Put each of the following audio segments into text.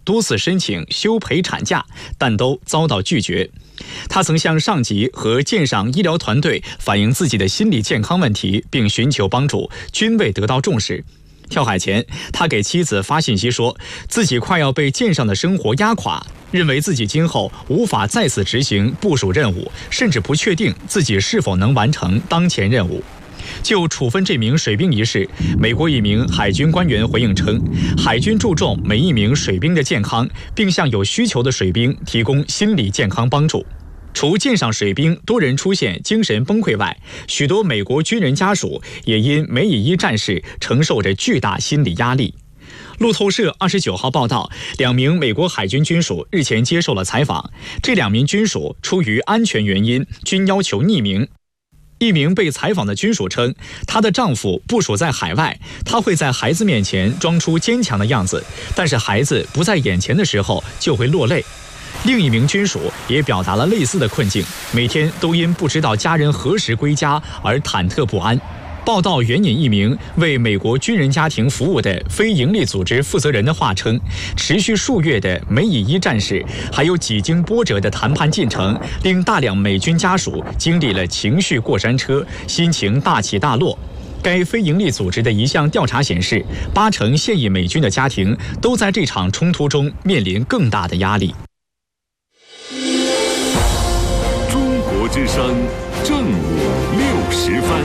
多次申请休陪产假，但都遭到拒绝。他曾向上级和鉴赏医疗团队反映自己的心理健康问题，并寻求帮助，均未得到重视。跳海前，他给妻子发信息说，自己快要被鉴赏的生活压垮，认为自己今后无法再次执行部署任务，甚至不确定自己是否能完成当前任务。就处分这名水兵一事，美国一名海军官员回应称，海军注重每一名水兵的健康，并向有需求的水兵提供心理健康帮助。除鉴赏水兵多人出现精神崩溃外，许多美国军人家属也因梅以一战事承受着巨大心理压力。路透社29号报道，2名美国海军军属日前接受了采访，这2名军属出于安全原因均要求匿名。一名被采访的军属称，她的丈夫部署在海外，她会在孩子面前装出坚强的样子，但是孩子不在眼前的时候就会落泪。另一名军属也表达了类似的困境，每天都因不知道家人何时归家而忐忑不安。报道援引一名为美国军人家庭服务的非营利组织负责人的话称，持续数月的梅以一战事，还有几经波折的谈判进程，令大量美军家属经历了情绪过山车，心情大起大落。该非营利组织的一项调查显示，80%现役美军的家庭都在这场冲突中面临更大的压力。 中国之声正午60分。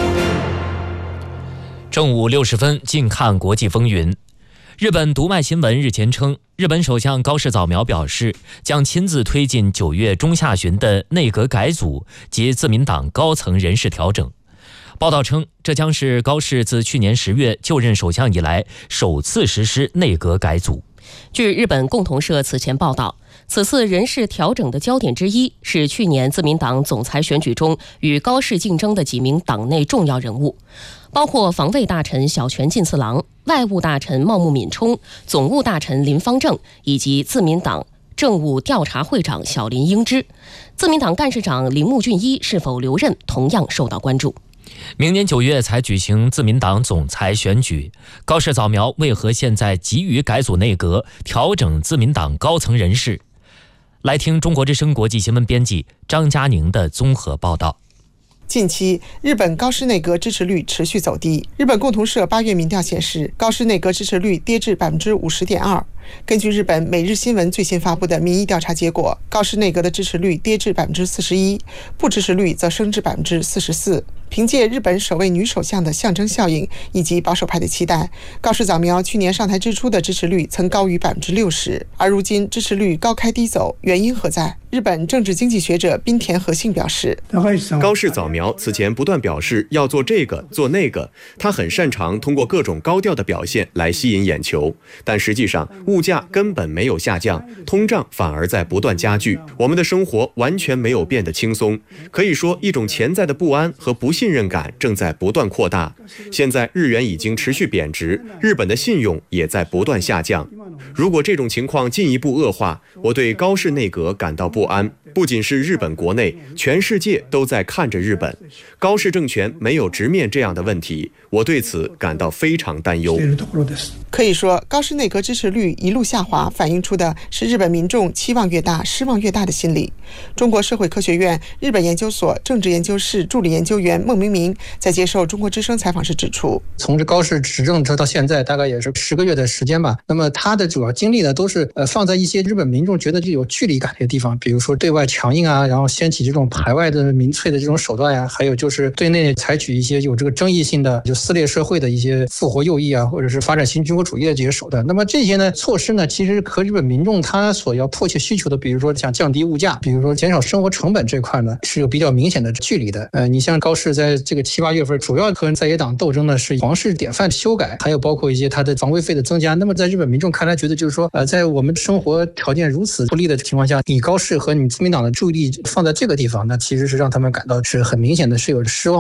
正午60分，近看国际风云。日本读卖新闻日前称，日本首相高市早苗表示，将亲自推进9月中下旬的内阁改组及自民党高层人事调整。报道称，这将是高市自去年10月就任首相以来首次实施内阁改组。 据日本共同社此前报道，此次人事调整的焦点之一是去年自民党总裁选举中与高市竞争的几名党内重要人物，包括防卫大臣小泉进次郎、外务大臣茂木敏充、总务大臣林方正以及自民党政务调查会长小林英之。自民党干事长铃木俊一是否留任同样受到关注。 明年9月才举行自民党总裁选举，高市早苗为何现在急于改组内阁，调整自民党高层人事？来听中国之声国际新闻编辑张佳宁的综合报道。 近期，日本高市内阁支持率持续走低。日本共同社8月民调显示，高市内阁支持率跌至 50.2%。根据日本每日新闻最新发布的民意调查结果，高市内阁的支持率跌至 41%， 不支持率则升至 44%。凭借日本首位女首相的象征效应以及保守派的期待，高市早苗去年上台之初的支持率曾高于 60%， 而如今支持率高开低走，原因何在？日本政治经济学者滨田和信表示， 高市早苗此前不断表示要做这个做那个，他很擅长通过各种高调的表现来吸引眼球，但实际上物价根本没有下降，通胀反而在不断加剧，我们的生活完全没有变得轻松。可以说，一种潜在的不安和不信任感正在不断扩大。现在日元已经持续贬值，日本的信用也在不断下降。如果这种情况进一步恶化，我对高市内阁感到不安。不仅是日本国内，全世界都在看着日本。高市政权没有直面这样的问题，我对此感到非常担忧。 可以说，高市内阁支持率一路下滑，反映出的是日本民众期望越大，失望越大的心理。中国社会科学院日本研究所政治研究室助理研究员孟明明在接受中国之声采访时指出， 从这高市执政到现在大概也是10个月的时间吧。那么他的主要精力呢，都是放在一些日本民众觉得就有距离感的地方，比如说对外强硬啊，然后掀起这种排外的民粹的这种手段呀，还有就是对内采取一些有这个争议性的就撕裂社会的一些复活右翼啊，或者是发展新军国主义的这些手段。那么这些呢措施呢，其实和日本民众他所要迫切需求的，比如说像降低物价，比如说减少生活成本这块呢，是有比较明显的距离的。你像高市在这个7、8月份，主要和在野党斗争呢是皇室典范修改，还有包括一些他的防卫费的增加。那么在日本民众看来，觉得就是说，在我们生活条件如此不利的情况下，你高市和你自民党的注意力放在这个地方，那其实是让他们感到是很明显的是有失望的。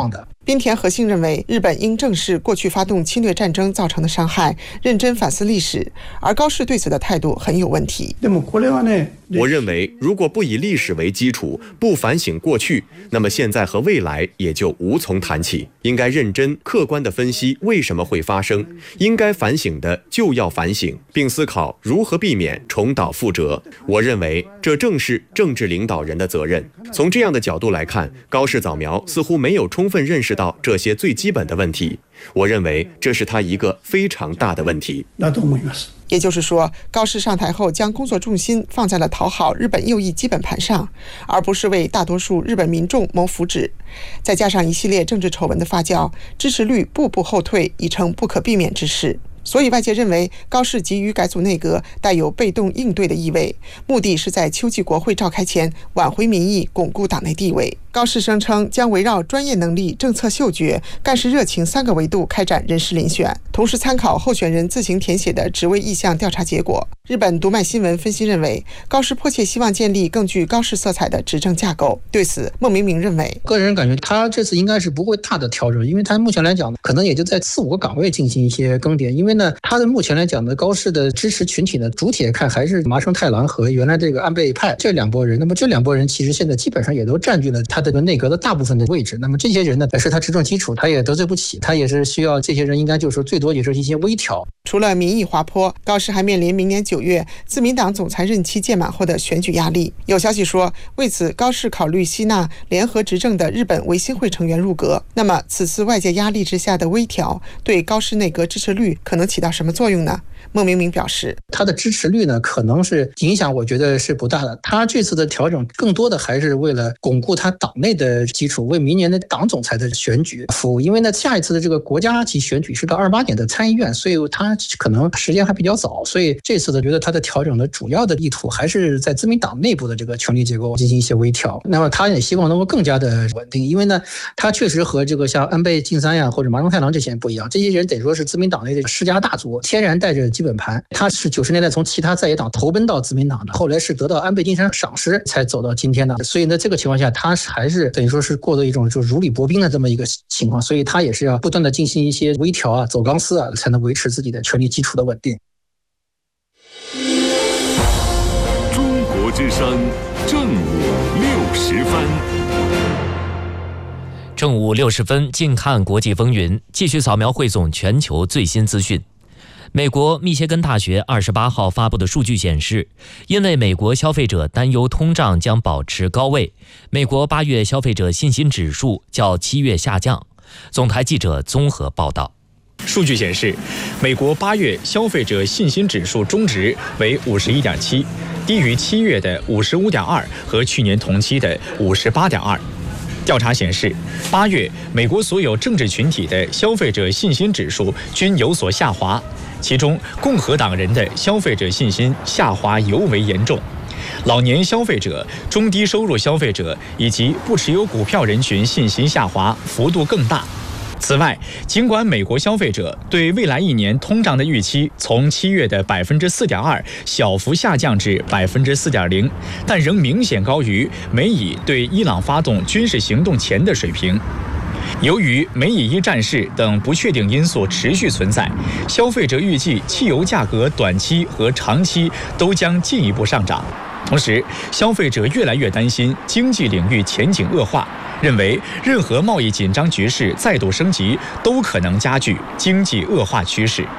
滨田和信认为，日本应正视过去发动侵略战争造成的伤害，认真反思历史，而高市对此的态度很有问题。 我认为，如果不以历史为基础，不反省过去，那么现在和未来也就无从谈起。应该认真客观地分析为什么会发生，应该反省的就要反省，并思考如何避免重蹈覆辙。我认为这正是政治领导人的责任。从这样的角度来看，高市早苗似乎没有充分认识到这些最基本的问题。我认为这是他一个非常大的问题。 也就是说，高市上台后将工作重心放在了讨好日本右翼基本盘上，而不是为大多数日本民众谋福祉。再加上一系列政治丑闻的发酵，支持率步步后退已成不可避免之事。所以外界认为，高市急于改组内阁带有被动应对的意味，目的是在秋季国会召开前挽回民意，巩固党内地位。高市声称将围绕专业能力、政策嗅觉、干事热情3个维度开展人事遴选，同时参考候选人自行填写的职位意向调查结果。日本读卖新闻分析认为，高市迫切希望建立更具高市色彩的执政架构。对此，孟明明认为， 个人感觉他这次应该是不会大的调整，因为他目前来讲可能也就在4-5个岗位进行一些更迭。因为呢，他的目前来讲呢，高市的支持群体呢，主体看还是麻生太郎和原来这个安倍派这2拨人。那么这2拨人其实现在基本上也都占据了他的内阁的大部分的位置。那么这些人呢，是他执政基础，他也得罪不起，他也是需要这些人应该就是说最多也是一些微调。 除了民意滑坡，高市还面临明年9月自民党总裁任期届满后的选举压力。有消息说，为此高市考虑吸纳联合执政的日本维新会成员入阁。那么此次外界压力之下的微调，对高市内阁支持率可能起到什么作用呢？孟明明表示， 他的支持率呢，可能是影响，我觉得是不大的。他这次的调整更多的还是为了巩固他党内的基础，为明年的党总裁的选举服务。因为呢，下一次的这个国家级选举是到28年的参议院，所以他可能时间还比较早。所以这次的觉得他的调整的主要的意图还是在自民党内部的这个权力结构进行一些微调。那么他也希望能够更加的稳定，因为呢，他确实和这个像安倍晋三呀或者麻生太郎这些人不一样，这些人得说是自民党内的世家大族，天然带着基本盘。他是90年代从其他在野党投奔到自民党的，后来是得到安倍晋三赏识才走到今天的。所以呢，这个情况下他还是等于说是过的一种就如履薄冰的这么一个情况，所以他也是要不断的进行一些微调啊、走钢丝啊，才能维持自己的权力基础的稳定。 中国之声正午60分。 正午60分，近看国际风云，继续扫描汇总全球最新资讯。美国密歇根大学28号发布的数据显示，因为美国消费者担忧通胀将保持高位，美国8月消费者信心指数较7月下降。总台记者综合报道。 数据显示，美国8月消费者信心指数中值为51.7，低于7月的55.2和去年同期的58.2。调查显示，8月美国所有政治群体的消费者信心指数均有所下滑，其中共和党人的消费者信心下滑尤为严重，老年消费者、中低收入消费者以及不持有股票人群信心下滑幅度更大。此外，尽管美国消费者对未来1年通胀的预期从7月的4.2%小幅下降至4.0%，但仍明显高于美以对伊朗发动军事行动前的水平。由于美以伊战事等不确定因素持续存在，消费者预计汽油价格短期和长期都将进一步上涨。同时，消费者越来越担心经济领域前景恶化，认为任何贸易紧张局势再度升级都可能加剧经济恶化趋势。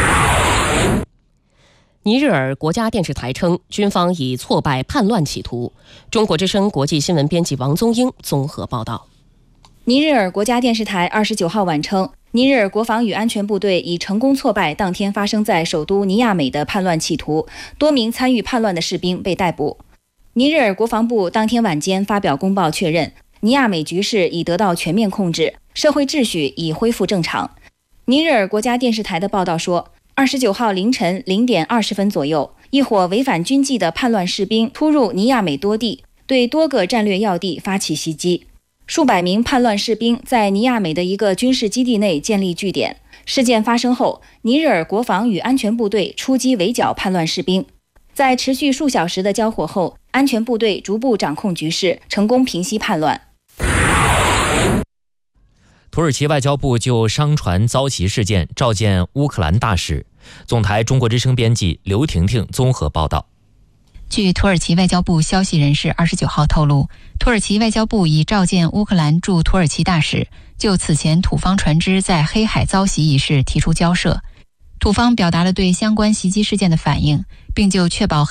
尼日尔国家电视台称，军方已挫败叛乱企图。中国之声国际新闻编辑王宗英综合报道。 尼日尔国家电视台29号晚称，尼日尔国防与安全部队已成功挫败当天发生在首都尼亚美的叛乱企图，多名参与叛乱的士兵被逮捕。尼日尔国防部当天晚间发表公报确认，尼亚美局势已得到全面控制，社会秩序已恢复正常。尼日尔国家电视台的报道说，29号凌晨0点20分左右，一伙违反军纪的叛乱士兵突入尼亚美多地，对多个战略要地发起袭击。数百名叛乱士兵在尼亚美的一个军事基地内建立据点。事件发生后，尼日尔国防与安全部队出击围剿叛乱士兵。在持续数小时的交火后，安全部队逐步掌控局势，成功平息叛乱。 土耳其外交部就商船遭袭事件召见乌克兰大使。总台中国之声编辑刘婷婷综合报道。 据土耳其外交部消息人士29号透露，土耳其外交部已召见乌克兰驻土耳其大使，就此前土方船只在黑海遭袭一事提出交涉。土方表达了对相关袭击事件的反应，并就确保